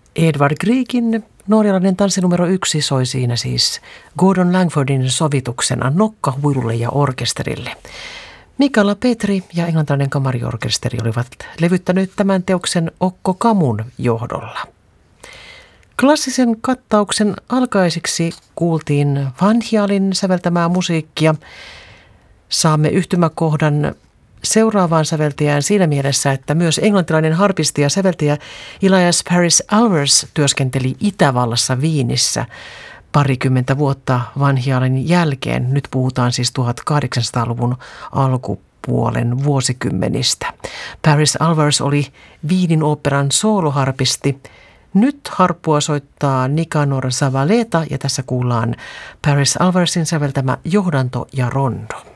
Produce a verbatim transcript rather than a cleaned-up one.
Edvard Griekin norjalainen tanssi numero yksi soi siinä siis Gordon Langfordin sovituksena nokkahuilulle ja orkesterille. Mikaela Petri ja englantilainen kamariorkesteri olivat levyttäneet tämän teoksen Okko Kamun johdolla. Klassisen kattauksen alkaisiksi kuultiin Van Hialin säveltämää musiikkia. Saamme yhtymäkohdan seuraavaan säveltäjään siinä mielessä, että myös englantilainen harpisti ja säveltäjä Elias Paris Alvers työskenteli Itävallassa Viinissä parikymmentä vuotta Van Hialin jälkeen. Nyt puhutaan siis tuhatkahdeksansataaluvun alkupuolen vuosikymmenistä. Paris Alvers oli Viinin oopperan sooloharpisti. Nyt harppua soittaa Nicanor Zavaleta ja tässä kuullaan Paris Alversin säveltämä johdanto ja rondo.